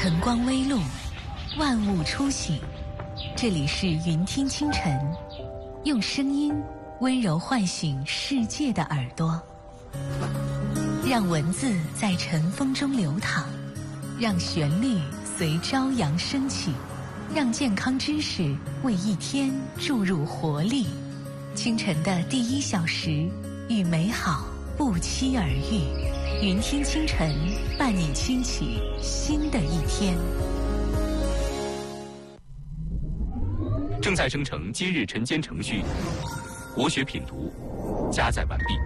晨光微露，万物初醒。这里是云听清晨，用声音温柔唤醒世界的耳朵，让文字在晨风中流淌，让旋律随朝阳升起，让健康知识为一天注入活力。清晨的第1小时，与美好不期而遇。云听清晨，伴你轻启新的一天。 正在生成今日晨间程序，国学品读加载完毕。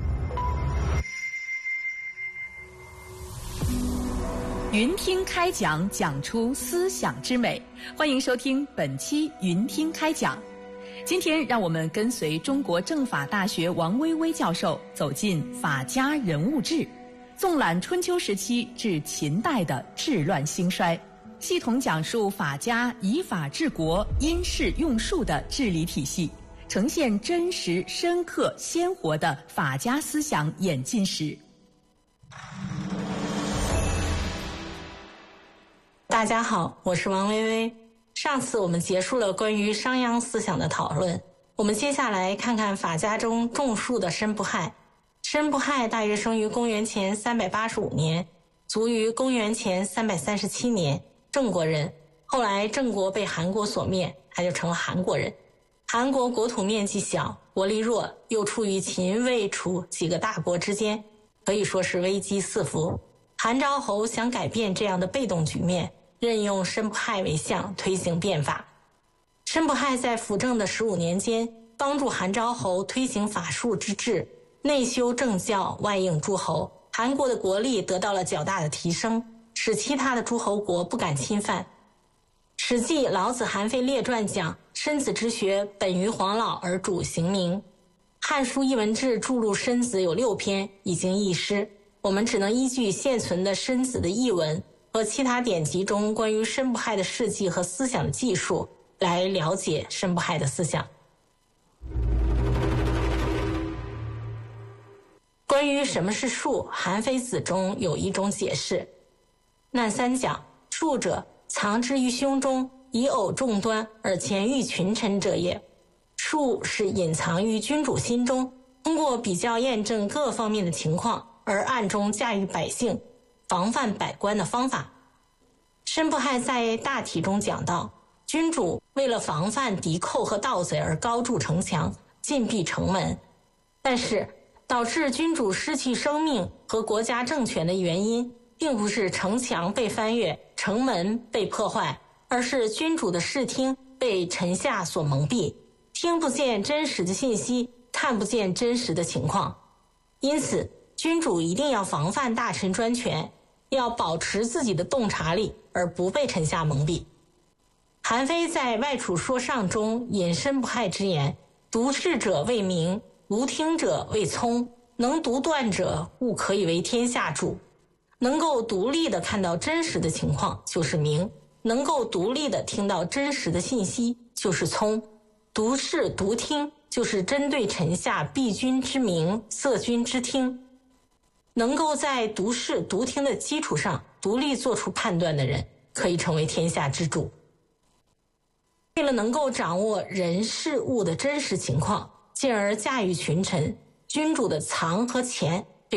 云听开讲，讲出思想之美。欢迎收听本期云听开讲。今天让我们跟随中国政法大学王薇薇教授走进法家人物志，纵览春秋时期至秦代的治乱兴衰，系统讲述法家以法治国、因势用术的治理体系，呈现真实、深刻、鲜活的法家思想演进史。 大家好，我是王薇薇。上次我们结束了关于商鞅思想的讨论，我们接下来看看法家中种树的申不害。申不害大约生于公元前385年，卒于公元前337年，郑国人。后来郑国被韩国所灭，他就成了韩国人。韩国国土面积小，国力弱，又处于秦、魏、楚几个大国之间，可以说是危机四伏。韩昭侯想改变这样的被动局面，任用申不害为相，推行变法。申不害在辅政的15年间，帮助韩昭侯推行法术之治，内修政教，外应诸侯，韩国的国力得到了较大的提升，使其他的诸侯国不敢侵犯。史记老子韩非列传讲，申子之学本于黄老而主刑名。汉书艺文志注录申子有6篇，已经佚失，我们只能依据现存的申子的译文和其他典籍中关于申不害的事迹和思想的记述来了解申不害的思想。关于什么是术，韩非子中有一种解释。难三讲，术者，藏之于胸中，以偶众端而前喻群臣者也。术是隐藏于君主心中，通过比较验证各方面的情况，而暗中驾驭百姓，防范百官的方法。申不害在大体中讲到，君主为了防范敌寇和盗贼而高筑城墙，禁闭城门，但是导致君主失去生命和国家政权的原因，并不是城墙被翻越、城门被破坏，而是君主的视听被臣下所蒙蔽，听不见真实的信息，看不见真实的情况。因此君主一定要防范大臣专权，要保持自己的洞察力，而不被臣下蒙蔽。韩非在《外储说上》中引申不害之言，读事者为明，读听者为聪，能读断者务可以为天下主。能够独立地看到真实的情况就是明，能够独立地听到真实的信息就是聪。读事读听就是针对臣下避君之明，塞君之听。能够在读事读听的基础上独立做出判断的人，可以成为天下之主。为了能够掌握人事物的真实情况，进而驾驭群臣，君主的藏和潜